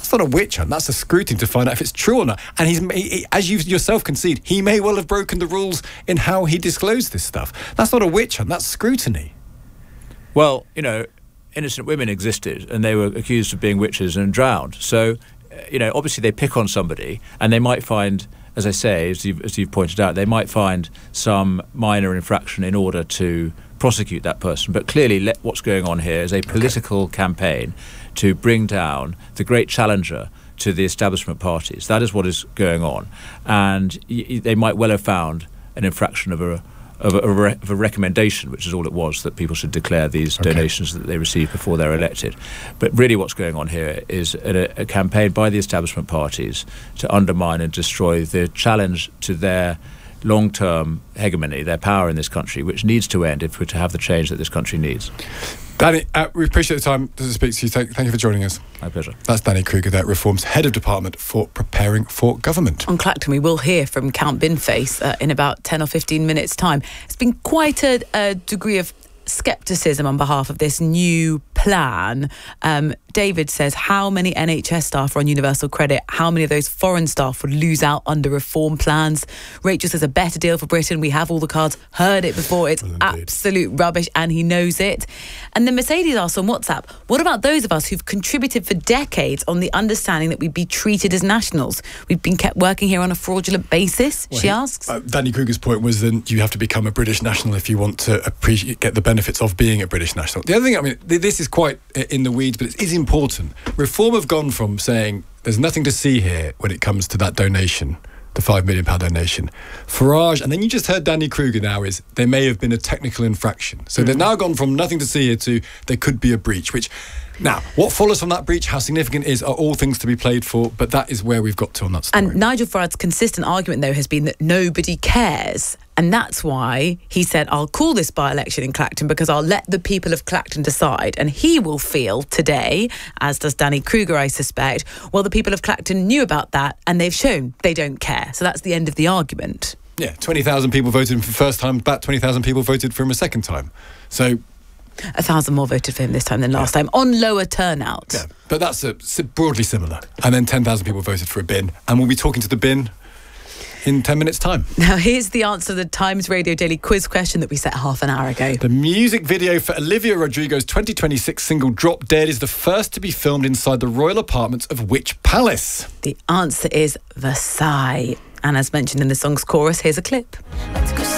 That's not a witch hunt. That's a scrutiny to find out if it's true or not. And as you yourself concede, he may well have broken the rules in how he disclosed this stuff. That's not a witch hunt. That's scrutiny. Well, innocent women existed, and they were accused of being witches and drowned. So, obviously they pick on somebody, and they might find, as I say, as you've pointed out, they might find some minor infraction in order to prosecute that person. But clearly what's going on here is a political campaign to bring down the great challenger to the establishment parties. That is what is going on. And they might well have found an infraction of a recommendation, which is all it was, that people should declare these donations that they receive before they're elected. But really what's going on here is a campaign by the establishment parties to undermine and destroy the challenge to their long-term hegemony, their power in this country, which needs to end if we're to have the change that this country needs. Danny, we appreciate the time to speak to you. Thank you for joining us. My pleasure. That's Danny Kruger, there, Reform's Head of Department for Preparing for Government. On Clacton, we will hear from Count Binface in about 10 or 15 minutes' time. It's been quite a degree of scepticism on behalf of this new plan. David says, how many NHS staff are on universal credit? How many of those foreign staff would lose out under reform plans? Rachel says, a better deal for Britain. We have all the cards. Heard it before. It's absolute rubbish, and he knows it. And then Mercedes asks on WhatsApp, what about those of us who've contributed for decades on the understanding that we'd be treated as nationals? We've been kept working here on a fraudulent basis, she asks. Danny Kruger's point was that you have to become a British national if you want to get the benefits of being a British national. The other thing, this is quite in the weeds, but it is important. Reform have gone from saying there's nothing to see here when it comes to that donation, the £5 million donation. Farage, and then you just heard Danny Kruger now, is there may have been a technical infraction. So they've now gone from nothing to see here to there could be a breach, which... Now, what follows from that breach, how significant it is, are all things to be played for, but that is where we've got to on that story. And Nigel Farage's consistent argument, though, has been that nobody cares. And that's why he said, I'll call this by-election in Clacton because I'll let the people of Clacton decide. And he will feel today, as does Danny Kruger, I suspect, well, the people of Clacton knew about that and they've shown they don't care. So that's the end of the argument. Yeah, 20,000 people voted for the first time, about 20,000 people voted for him a second time. So... 1,000 more voted for him this time than last time, on lower turnout. Yeah, but that's broadly similar. And then 10,000 people voted for a bin, and we'll be talking to the bin in 10 minutes' time. Now, here's the answer to the Times Radio Daily quiz question that we set half an hour ago. The music video for Olivia Rodrigo's 2026 single Drop Dead is the first to be filmed inside the royal apartments of which palace? The answer is Versailles. And as mentioned in the song's chorus, here's a clip.